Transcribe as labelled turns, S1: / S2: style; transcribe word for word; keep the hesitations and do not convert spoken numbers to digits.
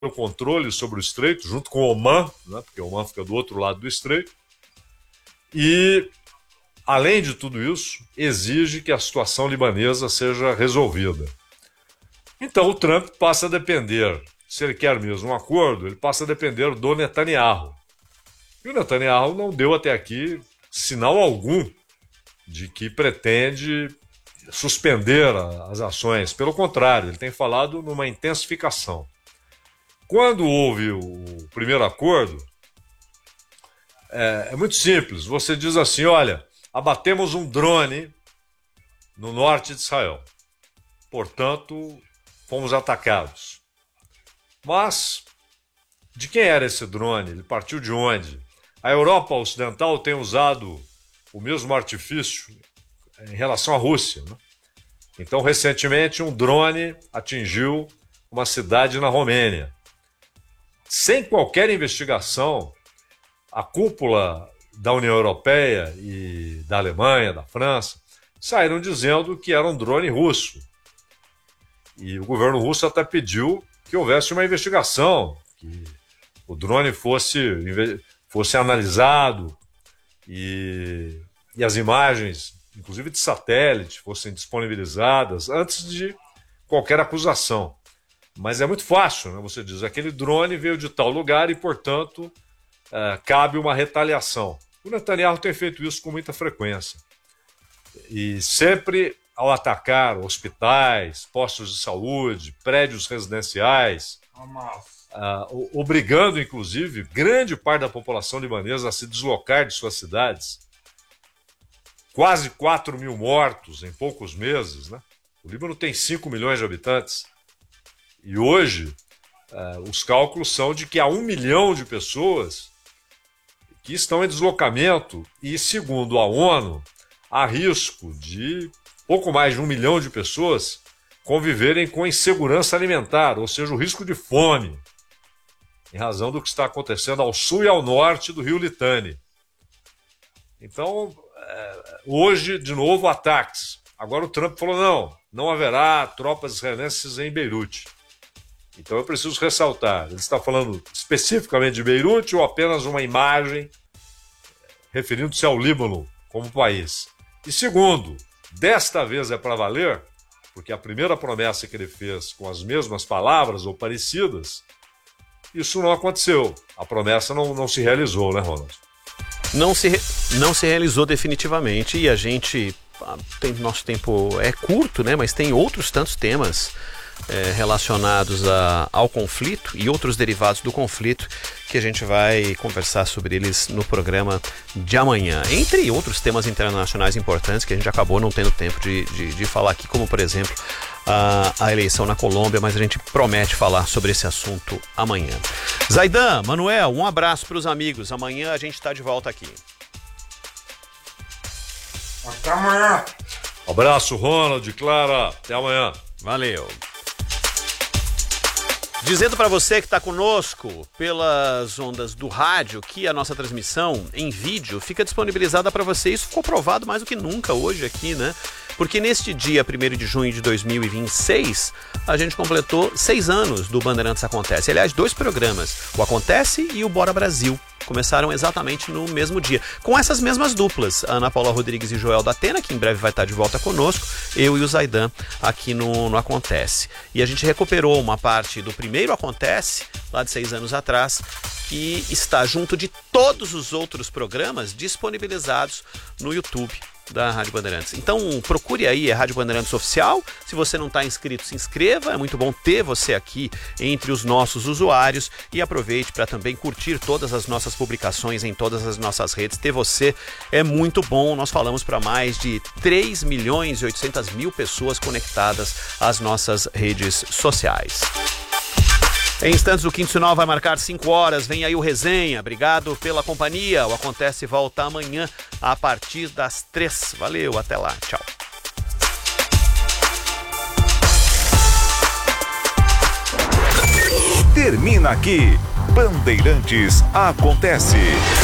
S1: o controle sobre o estreito, junto com Omã, né, porque Omã fica do outro lado do estreito, e, além de tudo isso, exige que a situação libanesa seja resolvida. Então o Trump passa a depender, se ele quer mesmo um acordo, ele passa a depender do Netanyahu. E o Netanyahu não deu até aqui sinal algum de que pretende suspender as ações. Pelo contrário, ele tem falado numa intensificação. Quando houve o primeiro acordo, é, é muito simples. Você diz assim, olha, abatemos um drone no norte de Israel. Portanto, fomos atacados. Mas, de quem era esse drone? Ele partiu de onde? A Europa Ocidental tem usado o mesmo artifício em relação à Rússia, né? Então, recentemente, um drone atingiu uma cidade na Romênia. Sem qualquer investigação, a cúpula da União Europeia e da Alemanha, da França, saíram dizendo que era um drone russo. E o governo russo até pediu que houvesse uma investigação, que o drone fosse, fosse analisado e, e as imagens, inclusive de satélite, fossem disponibilizadas antes de qualquer acusação. Mas é muito fácil, né? Você diz, aquele drone veio de tal lugar e, portanto, é, cabe uma retaliação. O Netanyahu tem feito isso com muita frequência. E sempre ao atacar hospitais, postos de saúde, prédios residenciais, uh, obrigando, inclusive, grande parte da população libanesa a se deslocar de suas cidades. Quase quatro mil mortos em poucos meses, né? O Líbano tem cinco milhões de habitantes. E hoje, uh, os cálculos são de que há um milhão de pessoas que estão em deslocamento e, segundo a ONU, há risco de pouco mais de um milhão de pessoas conviverem com insegurança alimentar, ou seja, o risco de fome, em razão do que está acontecendo ao sul e ao norte do rio Litani. Então, hoje, de novo, ataques. Agora o Trump falou, não, não haverá tropas israelenses em Beirute. Então eu preciso ressaltar, ele está falando especificamente de Beirute ou apenas uma imagem referindo-se ao Líbano como país? E segundo, desta vez é para valer, porque a primeira promessa que ele fez com as mesmas palavras ou parecidas, isso não aconteceu. A promessa não, não se realizou, né, Ronald?
S2: Não se, não se realizou definitivamente e a gente, tem, nosso tempo é curto, né, mas tem outros tantos temas é, relacionados a, ao conflito e outros derivados do conflito que a gente vai conversar sobre eles no programa de amanhã. Entre outros temas internacionais importantes que a gente acabou não tendo tempo de, de, de falar aqui, como por exemplo a, a eleição na Colômbia, mas a gente promete falar sobre esse assunto amanhã. Zaidan, Manuel, um abraço para os amigos. Amanhã a gente está de volta aqui.
S3: Até amanhã.
S1: Abraço, Ronald, Clara. Até amanhã.
S2: Valeu. Dizendo para você que está conosco pelas ondas do rádio que a nossa transmissão em vídeo fica disponibilizada para você. Isso ficou provado mais do que nunca hoje aqui, né? Porque neste dia primeiro de junho de dois mil e vinte e seis, a gente completou seis anos do Bandeirantes Acontece. Aliás, dois programas, o Acontece e o Bora Brasil. Começaram exatamente no mesmo dia, com essas mesmas duplas, a Ana Paula Rodrigues e Joel da Atena, que em breve vai estar de volta conosco, eu e o Zaidan aqui no, no Acontece. E a gente recuperou uma parte do primeiro Acontece, lá de seis anos atrás, que está junto de todos os outros programas disponibilizados no YouTube da Rádio Bandeirantes. Então procure aí a Rádio Bandeirantes Oficial. Se você não está inscrito, se inscreva. É muito bom ter você aqui entre os nossos usuários e aproveite para também curtir todas as nossas publicações em todas as nossas redes. Ter você é muito bom. Nós falamos para mais de três milhões e oitocentas mil pessoas conectadas às nossas redes sociais. Em instantes, o Quinto Sinal vai marcar cinco horas. Vem aí o Resenha. Obrigado pela companhia. O Acontece volta amanhã a partir das três. Valeu, até lá. Tchau.
S4: Termina aqui. Bandeirantes Acontece.